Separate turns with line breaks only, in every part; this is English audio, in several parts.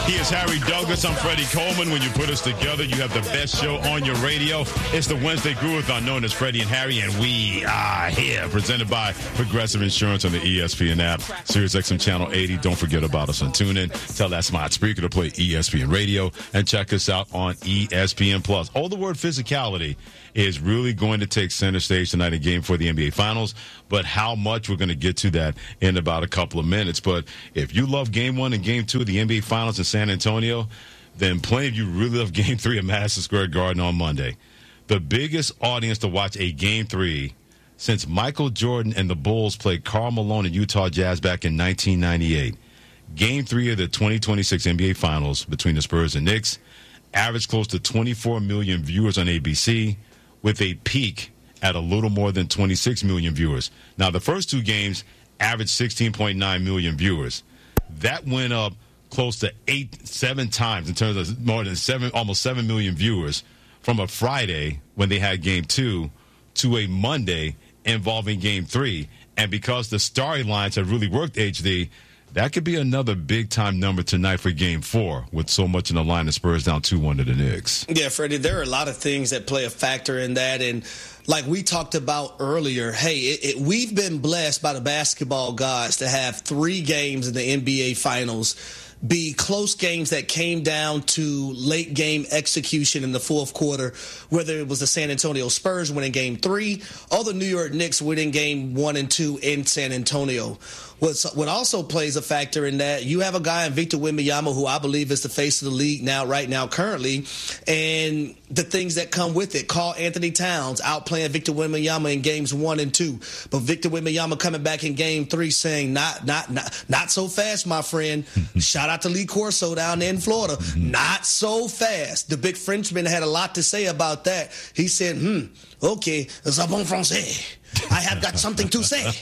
He is Harry Douglas. I'm Freddie Coleman. When you put us together, you have the best show on your radio. It's the Wednesday Groove-a-thon known as Freddie and Harry, and we are here. Presented by Progressive Insurance on the ESPN app, Sirius XM Channel 80. Don't forget about us on TuneIn. Tell that smart speaker to play ESPN Radio, and check us out on ESPN Plus. Oh, the word physicality is really going to take center stage tonight in Game 4 of the NBA Finals, but how much, we're going to get to that in about a couple of minutes. But if you love Game 1 and Game 2 of the NBA Finals in San Antonio, then plenty of you really love Game 3 at Madison Square Garden on Monday. The biggest audience to watch a Game 3 since Michael Jordan and the Bulls played Karl Malone and Utah Jazz back in 1998. Game 3 of the 2026 NBA Finals between the Spurs and Knicks averaged close to 24 million viewers on ABC, with a peak at a little more than 26 million viewers. Now, the first two games averaged 16.9 million viewers. That went up close to 7 times in terms of more than almost 7 million viewers from a Friday when they had Game 2 to a Monday involving Game 3. And because the storylines have really worked, HD, that could be another big-time number tonight for Game 4 with so much in the line. The Spurs down 2-1 to the Knicks.
Yeah, Freddie, there are a lot of things that play a factor in that. And like we talked about earlier, we've been blessed by the basketball gods to have 3 games in the NBA Finals be close games that came down to late game execution in the fourth quarter, whether it was the San Antonio Spurs winning Game 3 or the New York Knicks winning Game 1 and 2 in San Antonio. What also plays a factor in that, you have a guy in Victor Wembanyama who I believe is the face of the league right now currently, and the things that come with it. Karl Anthony Towns outplaying Victor Wembanyama in Games 1 and 2, but Victor Wembanyama coming back in Game 3 saying, not so fast, my friend. Shout out to Lee Corso down there in Florida. Not so fast. The big Frenchman had a lot to say about that. He said, okay, c'est bon français. I have got something to say.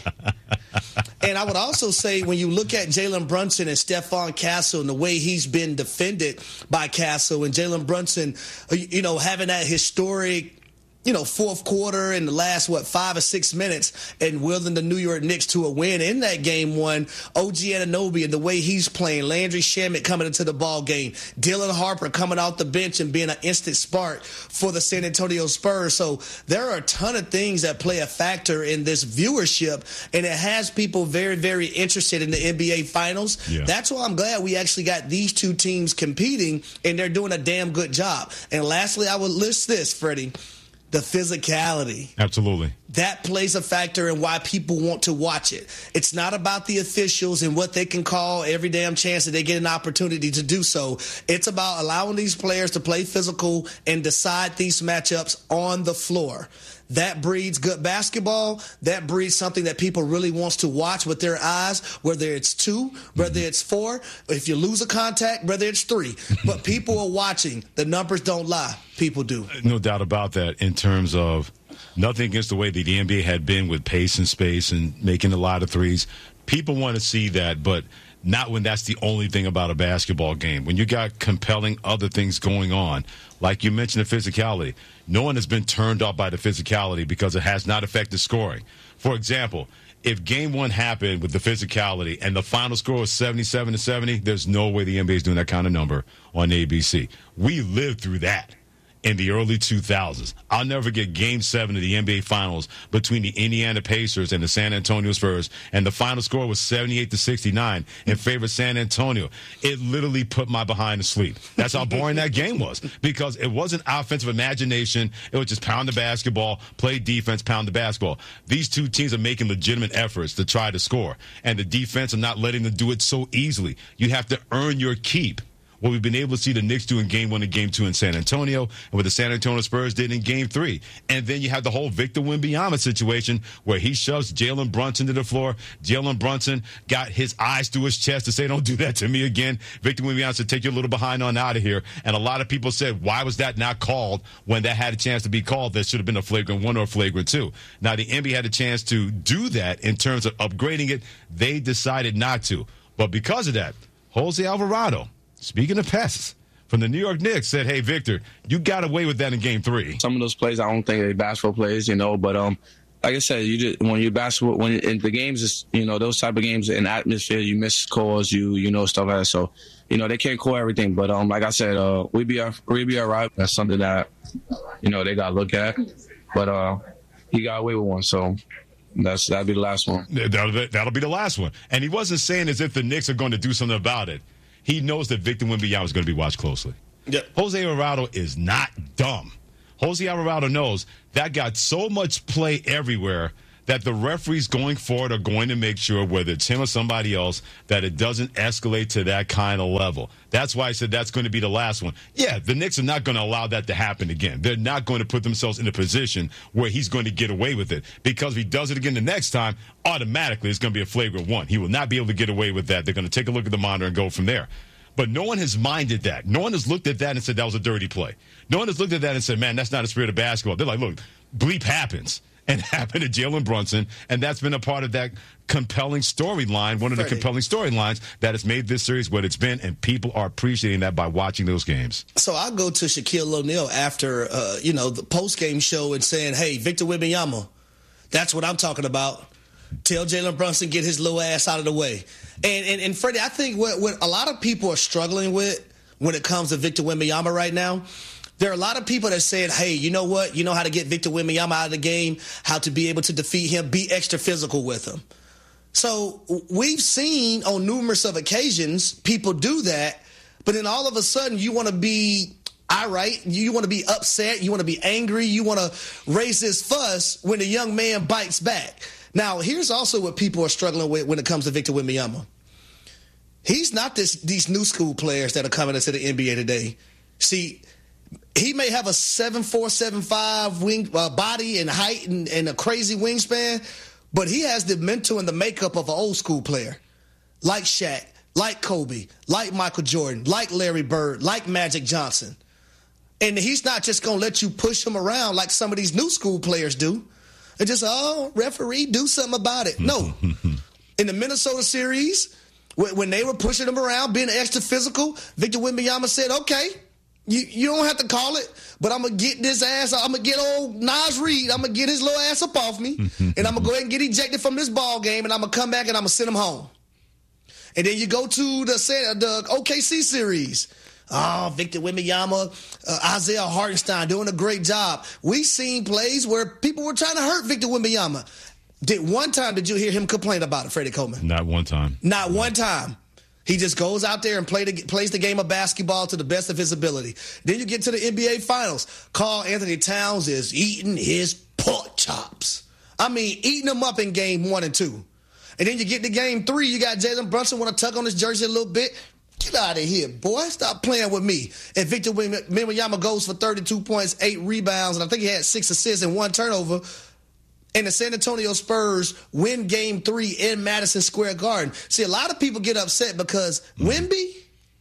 And I would also say, when you look at Jalen Brunson and Stephon Castle and the way he's been defended by Castle, and Jalen Brunson, having that historic, fourth quarter in the last, 5 or 6 minutes, and willing the New York Knicks to a win in that Game 1. OG Anunoby and the way he's playing, Landry Shamet coming into the ball game, Dylan Harper coming off the bench and being an instant spark for the San Antonio Spurs. So there are a ton of things that play a factor in this viewership, and it has people very, very interested in the NBA Finals. Yeah. That's why I'm glad we actually got these two teams competing, and they're doing a damn good job. And lastly, I would list this, Freddie. The physicality.
Absolutely.
That plays a factor in why people want to watch it. It's not about the officials and what they can call every damn chance that they get an opportunity to do so. It's about allowing these players to play physical and decide these matchups on the floor. That breeds good basketball. That breeds something that people really wants to watch with their eyes, whether it's 2, whether it's 4. If you lose a contact, whether it's 3. But people are watching. The numbers don't lie. People do.
No doubt about that, in terms of nothing against the way that the NBA had been with pace and space and making a lot of threes. People want to see that, but not when that's the only thing about a basketball game. When you got compelling other things going on, like you mentioned, the physicality. No one has been turned off by the physicality because it has not affected scoring. For example, if Game 1 happened with the physicality and the final score was 77-70, there's no way the NBA is doing that kind of number on ABC. We lived through that in the early 2000s. I'll never forget Game 7 of the NBA Finals between the Indiana Pacers and the San Antonio Spurs, and the final score was 78-69 in favor of San Antonio. It literally put my behind to sleep. That's how boring that game was, because it wasn't offensive imagination. It was just pound the basketball, play defense, pound the basketball. These two teams are making legitimate efforts to try to score, and the defense are not letting them do it so easily. You have to earn your keep. What we've been able to see the Knicks do in Game 1 and Game 2 in San Antonio, and what the San Antonio Spurs did in Game 3. And then you have the whole Victor Wembanyama situation where he shoves Jalen Brunson to the floor. Jalen Brunson got his eyes through his chest to say, don't do that to me again. Victor Wembanyama said, take your little behind on out of here. And a lot of people said, why was that not called when that had a chance to be called? That should have been a flagrant 1 or a flagrant 2. Now, the NBA had a chance to do that in terms of upgrading it. They decided not to. But because of that, Jose Alvarado, speaking of pests, from the New York Knicks, said, hey, Victor, you got away with that in Game 3.
Some of those plays, I don't think they're basketball plays, but like I said, when you basketball, when in the games, is those type of games in atmosphere, you miss calls, stuff like that. So, they can't call everything. But like I said, we be all right. That's something that they got to look at. But he got away with one, so that'll be the last one.
That'll be the last one. And he wasn't saying as if the Knicks are going to do something about it. He knows that Victor Wembanyama is going to be watched closely.
Yep.
Jose Alvarado is not dumb. Jose Alvarado knows that got so much play everywhere that the referees going forward are going to make sure, whether it's him or somebody else, that it doesn't escalate to that kind of level. That's why I said that's going to be the last one. Yeah, the Knicks are not going to allow that to happen again. They're not going to put themselves in a position where he's going to get away with it, because if he does it again the next time, automatically it's going to be a flagrant one. He will not be able to get away with that. They're going to take a look at the monitor and go from there. But no one has minded that. No one has looked at that and said that was a dirty play. No one has looked at that and said, man, that's not a spirit of basketball. They're like, look, bleep happens. And it happened to Jalen Brunson, and that's been a part of that compelling storyline, one of the compelling storylines that has made this series what it's been, and people are appreciating that by watching those games.
So I'll go to Shaquille O'Neal after, the post-game show and saying, hey, Victor Wembanyama, that's what I'm talking about. Tell Jalen Brunson, get his little ass out of the way. And Freddie, I think what a lot of people are struggling with when it comes to Victor Wembanyama right now, there are a lot of people that said, hey, you know what? You know how to get Victor Wembanyama out of the game, how to be able to defeat him, be extra physical with him. So we've seen on numerous of occasions people do that, but then all of a sudden you want to be irate, you want to be upset, you want to be angry, you want to raise this fuss when the young man bites back. Now, here's also what people are struggling with when it comes to Victor Wembanyama. He's not these new school players that are coming into the NBA today. See, he may have a 7'4", 7'5" wing body and height and a crazy wingspan, but he has the mental and the makeup of an old school player, like Shaq, like Kobe, like Michael Jordan, like Larry Bird, like Magic Johnson. And he's not just going to let you push him around like some of these new school players do and just, referee, do something about it. No. In the Minnesota series, when they were pushing him around, being extra physical, Victor Wembanyama said, okay, you don't have to call it, but I'm going to get this ass, I'm going to get old Naz Reid, I'm going to get his little ass up off me, and I'm going to go ahead and get ejected from this ball game, and I'm going to come back and I'm going to send him home. And then you go to the OKC series. Oh, Victor Wembanyama, Isaiah Hartenstein doing a great job. We've seen plays where people were trying to hurt Victor Wembanyama. One time did you hear him complain about it, Freddie Coleman?
Not one time.
Not one time. He just goes out there and plays the game of basketball to the best of his ability. Then you get to the NBA Finals. Karl Anthony Towns is eating his pork chops. I mean, eating them up in game 1 and 2. And then you get to game 3, you got Jalen Brunson want to tug on his jersey a little bit. Get out of here, boy. Stop playing with me. And Victor Wembanyama goes for 32 points, 8 rebounds, and I think he had 6 assists and 1 turnover. And the San Antonio Spurs win game 3 in Madison Square Garden. See, a lot of people get upset because Wemby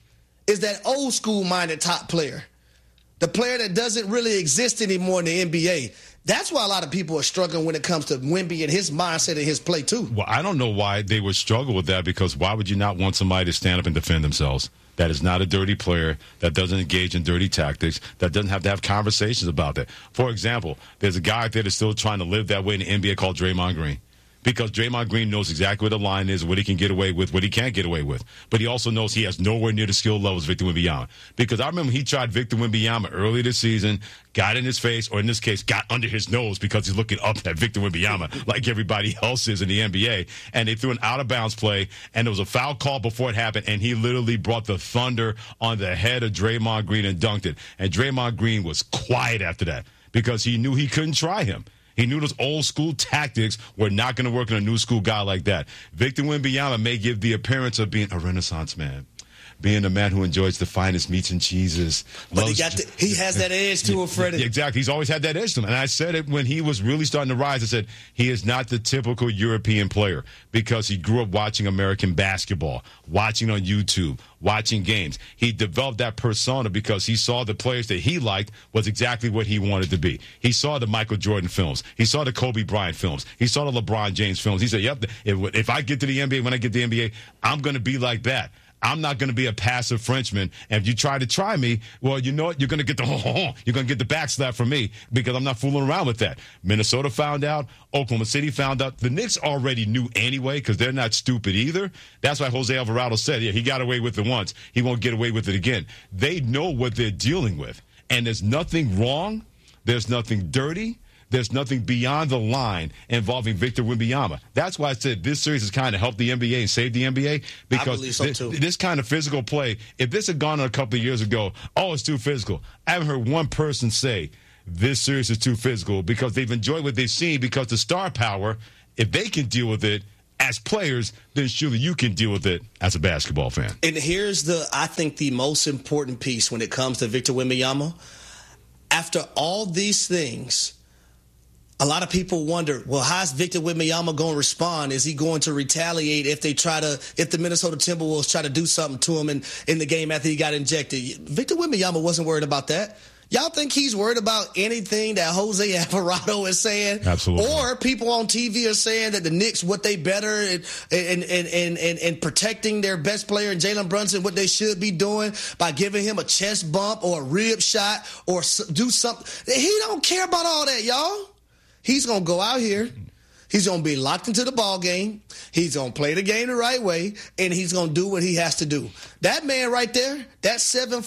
is that old school minded top player. The player that doesn't really exist anymore in the NBA. That's why a lot of people are struggling when it comes to Wemby and his mindset and his play, too.
Well, I don't know why they would struggle with that, because why would you not want somebody to stand up and defend themselves? That is not a dirty player, that doesn't engage in dirty tactics, that doesn't have to have conversations about that. For example, there's a guy out there that's still trying to live that way in the NBA called Draymond Green. Because Draymond Green knows exactly what the line is, what he can get away with, what he can't get away with. But he also knows he has nowhere near the skill levels of Victor Wembanyama. Because I remember he tried Victor Wembanyama early this season, got in his face, or in this case, got under his nose because he's looking up at Victor Wembanyama like everybody else is in the NBA. And they threw an out-of-bounds play, and there was a foul call before it happened, and he literally brought the thunder on the head of Draymond Green and dunked it. And Draymond Green was quiet after that because he knew he couldn't try him. He knew those old school tactics were not going to work on a new school guy like that. Victor Wembanyama may give the appearance of being a Renaissance man, being a man who enjoys the finest meats and cheeses.
But he has that edge to him, Freddie.
Exactly. He's always had that edge to him. And I said it when he was really starting to rise. I said he is not the typical European player because he grew up watching American basketball, watching on YouTube, watching games. He developed that persona because he saw the players that he liked was exactly what he wanted to be. He saw the Michael Jordan films. He saw the Kobe Bryant films. He saw the LeBron James films. He said, yep, if I get to the NBA, when I get to the NBA, I'm going to be like that. I'm not going to be a passive Frenchman. And if you try me, well, you know what? You're going to get you're going to get the backslap from me because I'm not fooling around with that. Minnesota found out. Oklahoma City found out. The Knicks already knew anyway because they're not stupid either. That's why Jose Alvarado said, yeah, he got away with it once. He won't get away with it again. They know what they're dealing with. And there's nothing wrong. There's nothing dirty. There's nothing beyond the line involving Victor Wembanyama. That's why I said this series has kind of helped the NBA and saved the NBA because
I believe so too.
This kind of physical play, if this had gone on a couple of years ago, oh, it's too physical. I haven't heard one person say this series is too physical because they've enjoyed what they've seen because the star power, if they can deal with it as players, then surely you can deal with it as a basketball fan.
And here's I think the most important piece when it comes to Victor Wembanyama. After all these things, a lot of people wonder, well, how's Victor Wembanyama going to respond? Is he going to retaliate if the Minnesota Timberwolves try to do something to him in the game after he got injected? Victor Wembanyama wasn't worried about that. Y'all think he's worried about anything that Jose Alvarado is saying?
Absolutely.
Or people on TV are saying that the Knicks, what they better in protecting their best player, Jalen Brunson, what they should be doing by giving him a chest bump or a rib shot or do something. He don't care about all that, y'all. He's going to go out here. He's going to be locked into the ball game. He's going to play the game the right way, and he's going to do what he has to do. That man right there, that 7'4",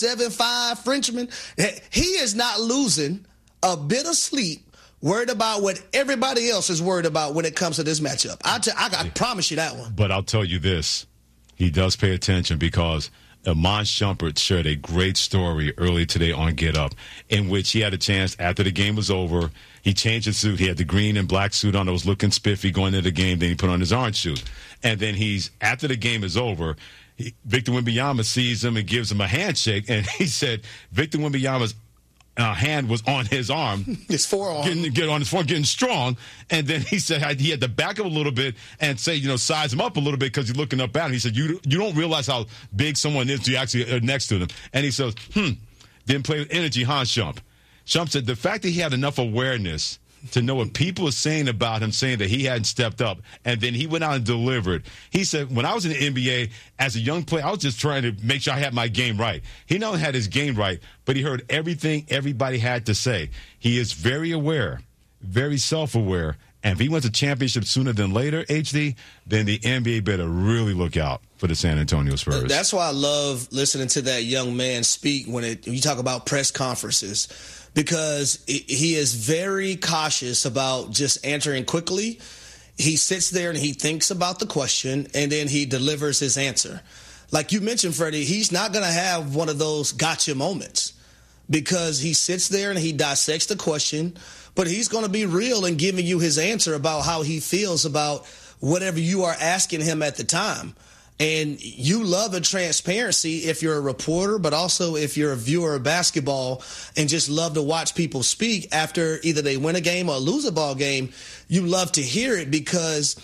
7'5" Frenchman, he is not losing a bit of sleep worried about what everybody else is worried about when it comes to this matchup. I promise you that one.
But I'll tell you this. He does pay attention because Iman Shumpert shared a great story early today on Get Up in which he had a chance after the game was over. He changed his suit. He had the green and black suit on that was looking spiffy going into the game. Then he put on his orange suit. And then after the game is over, Victor Wembanyama sees him and gives him a handshake. And he said Victor Wembanyama's hand was on his arm.
His forearm.
Getting strong. And then he said he had to back up a little bit and say, size him up a little bit because he's looking up at him. He said, you don't realize how big someone is till you actually are next to them. And he says, didn't play with energy, huh, Shump? Shump said the fact that he had enough awareness to know what people are saying about him, saying that he hadn't stepped up, and then he went out and delivered. He said, when I was in the NBA as a young player, I was just trying to make sure I had my game right. He not only had his game right, but he heard everything everybody had to say. He is very aware, very self-aware, and if he wins a championship sooner than later, HD, then the NBA better really look out for the San Antonio Spurs.
That's why I love listening to that young man speak when you talk about press conferences, because he is very cautious about just answering quickly. He sits there and he thinks about the question, and then he delivers his answer. Like you mentioned, Freddie, he's not going to have one of those gotcha moments because he sits there and he dissects the question, but he's going to be real in giving you his answer about how he feels about whatever you are asking him at the time. And you love a transparency if you're a reporter, but also if you're a viewer of basketball and just love to watch people speak after either they win a game or lose a ball game. You love to hear it because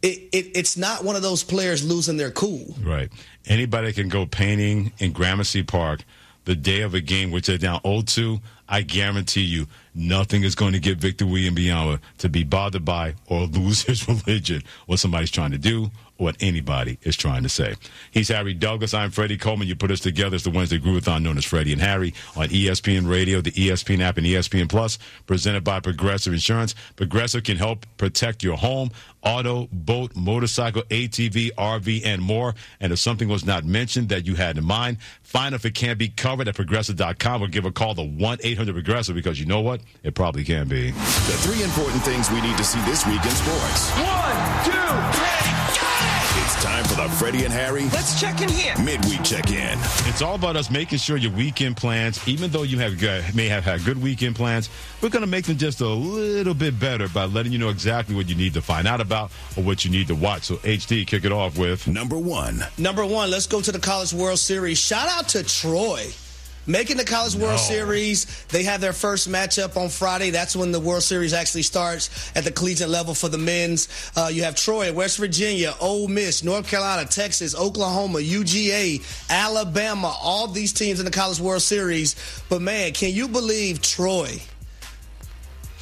it's not one of those players losing their cool.
Right. Anybody can go painting in Gramercy Park the day of a game which they're down 0-2. I guarantee you nothing is going to get Victor Wembanyama to be bothered by or lose his religion, what somebody's trying to do or what anybody is trying to say. He's Harry Douglas. I'm Freddie Coleman. You put us together. It's the Wednesday Groovathon known as Freddie and Harry on ESPN Radio, the ESPN app, and ESPN Plus, presented by Progressive Insurance. Progressive can help protect your home, auto, boat, motorcycle, ATV, RV, and more. And if something was not mentioned that you had in mind, find if it can be covered at Progressive.com or give a call to 1-800-PROGRESSIVE because you know what? It probably can be.
The three important things we need to see this week in sports.
1, 2, 3,
It's time for the Freddie and Harry.
Let's check in here.
Midweek check-in.
It's all about us making sure your weekend plans, even though you may have had good weekend plans, we're going to make them just a little bit better by letting you know exactly what you need to find out about or what you need to watch. So, HD, kick it off with
Number one,
let's go to the College World Series. Shout out to Troy. Making the College World Series. They have their first matchup on Friday. That's when the World Series actually starts at the collegiate level for the men's. You have Troy, West Virginia, Ole Miss, North Carolina, Texas, Oklahoma, UGA, Alabama, all these teams in the College World Series. But, man, can you believe Troy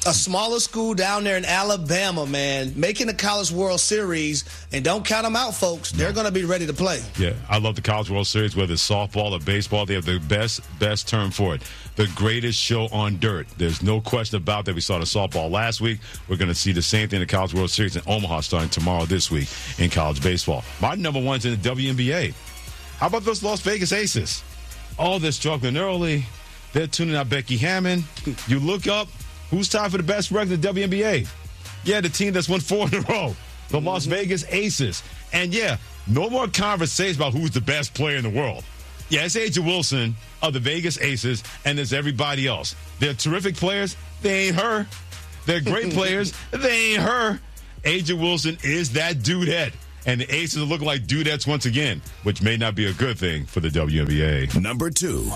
A smaller school down there in Alabama, man, making the College World Series, and don't count them out, folks. They're going to be ready to play.
Yeah, I love the College World Series, whether it's softball or baseball. They have the best term for it. The greatest show on dirt. There's no question about that. We saw the softball last week. We're going to see the same thing in the College World Series in Omaha starting tomorrow this week in college baseball. My number one's in the WNBA. How about those Las Vegas Aces? Oh, they're struggling early. They're tuning out Becky Hammon. You look up. Who's tied for the best record in the WNBA? Yeah, the team that's won 4 in a row. The Las Vegas Aces. And yeah, no more conversation about who's the best player in the world. Yeah, it's A'ja Wilson of the Vegas Aces, and there's everybody else. They're terrific players. They ain't her. They're great players. They ain't her. A'ja Wilson is that dudehead. And the Aces are looking like dudettes once again, which may not be a good thing for the WNBA.
Number two,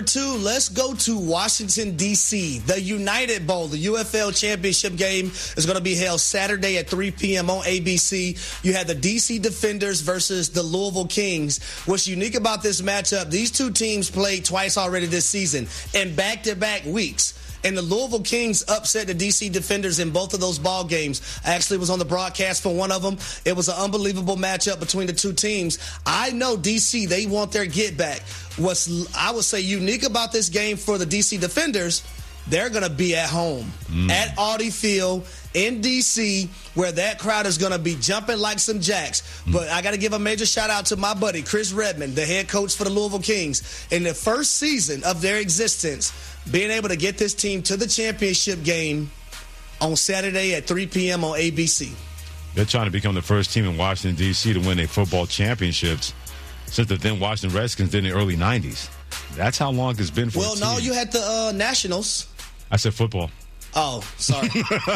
let's go to Washington, D.C. The United Bowl, the UFL Championship game, is going to be held Saturday at 3 p.m. on ABC. You have the D.C. Defenders versus the Louisville Kings. What's unique about this matchup, these two teams played twice already this season in back-to-back weeks. And the Louisville Kings upset the D.C. Defenders in both of those ball games. I actually was on the broadcast for one of them. It was an unbelievable matchup between the two teams. I know D.C., they want their get back. What's, I would say, unique about this game for the D.C. Defenders, they're going to be at home at Audi Field in D.C., where that crowd is going to be jumping like some jacks. But I got to give a major shout-out to my buddy, Chris Redman, the head coach for the Louisville Kings. In the first season of their existence, being able to get this team to the championship game on Saturday at 3 p.m. on ABC.
They're trying to become the first team in Washington, D.C. to win a football championships since the then Washington Redskins did in the early 90s. That's how long it's been for
Well, no, you had the Nationals.
I said football.
Oh, sorry.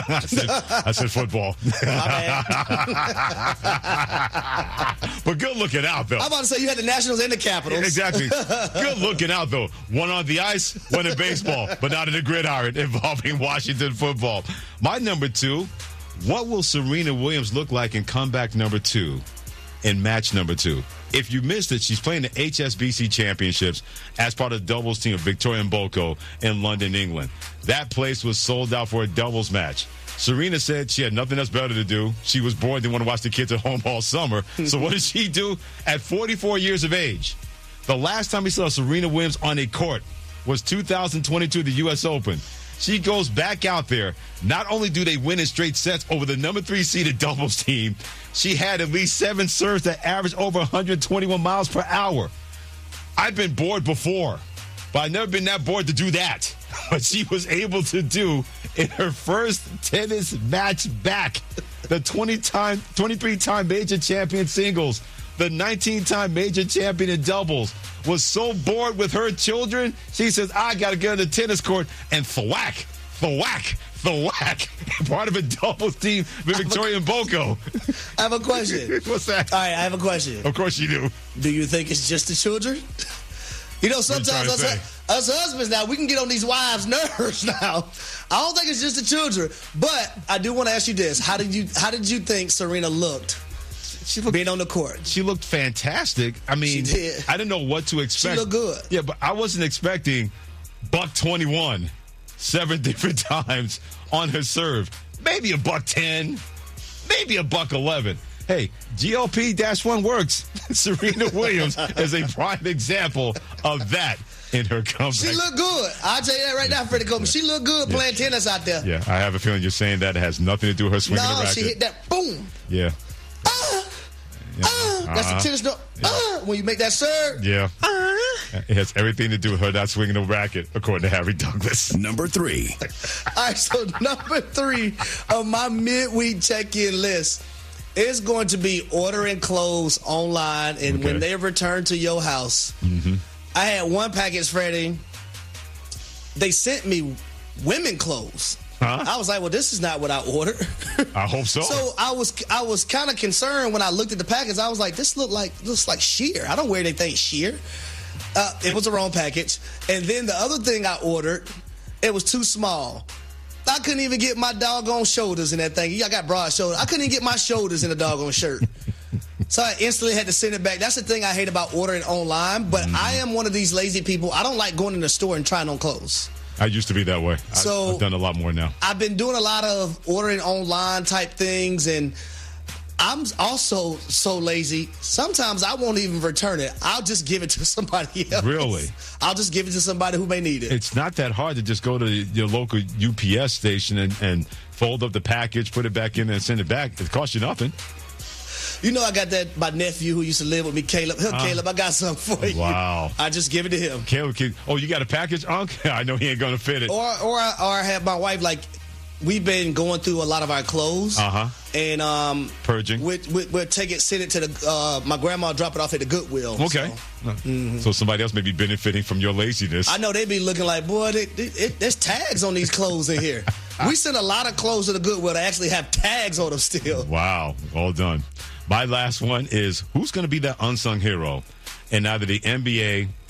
I said football.
My
bad. But good looking out, though.
I'm about to say you had the Nationals and the Capitals.
Exactly. Good looking out, though. One on the ice, one in baseball, but not in the gridiron involving Washington football. My number two, what will Serena Williams look like in comeback number 2 in match number 2? If you missed it, she's playing the HSBC Championships as part of the doubles team of Victoria Mboko in London, England. That place was sold out for a doubles match. Serena said she had nothing else better to do. She was bored, didn't want to watch the kids at home all summer. So what did she do? At 44 years of age, the last time we saw Serena Williams on a court was 2022, the U.S. Open. She goes back out there. Not only do they win in straight sets over the number 3 seeded doubles team, she had at least 7 serves that averaged over 121 miles per hour. I've been bored before, but I've never been that bored to do that. What she was able to do in her first tennis match back, the 23-time major champion singles, the 19-time major champion in doubles, was so bored with her children, she says, I got to get on the tennis court and thwack. Part of a doubles team with Victoria Mboko.
I have a question.
What's that?
All right, I have a question.
Of course you do.
Do you think it's just the children? You know, sometimes us husbands now, we can get on these wives' nerves now. I don't think it's just the children. But I do want to ask you this. How did you think Serena looked? She looked, being on the court.
She looked fantastic. I mean,
she did.
I didn't know what to expect.
She looked good.
Yeah, but I wasn't expecting $121 7 different times on her serve. Maybe $110, maybe $111. Hey, GLP-1 works. Serena Williams is a prime example of that in her comeback.
She looked good. I'll tell you that right now, Freddie Coleman. She looked good playing tennis out there.
Yeah, I have a feeling you're saying that it has nothing to do with her swinging the racket.
No, she hit that boom.
Yeah.
That's the tennis note. When you make that serve.
Yeah. It has everything to do with her not swinging the racket, according to Harry Douglas.
Number 3.
All right, so number 3 of my midweek check-in list is going to be ordering clothes online, and when they return to your house. I had one package, Freddie. They sent me women clothes.
Huh?
I was like, well, this is not what I ordered.
I hope so.
So I was kind of concerned when I looked at the package. I was like, this looks like sheer. I don't wear anything sheer. It was the wrong package. And then the other thing I ordered, it was too small. I couldn't even get my doggone shoulders in that thing. I got broad shoulders. I couldn't even get my shoulders in a doggone shirt. So I instantly had to send it back. That's the thing I hate about ordering online. But I am one of these lazy people. I don't like going in the store and trying on clothes.
I used to be that way.
So
I've done a lot more now.
I've been doing a lot of ordering online type things, and I'm also so lazy. Sometimes I won't even return it. I'll just give it to somebody else.
Really?
I'll just give it to somebody who may need it.
It's not that hard to just go to your local UPS station and fold up the package, put it back in, and send it back. It costs you nothing.
You know, I got that, my nephew who used to live with me, Caleb. Caleb, I got something for you.
Wow.
I just give it to him.
Caleb, you got a package, Unc? I know he ain't going to fit it.
Or I have my wife, like, we've been going through a lot of our clothes. And
purging.
We'll take it, send it to the my grandma, drop it off at the Goodwill.
Okay. So somebody else may be benefiting from your laziness.
I know they be looking like, boy, there's tags on these clothes in here. We send a lot of clothes to the Goodwill that actually have tags on them still.
Wow. All done. My last one is, who's going to be that unsung hero in either the NBA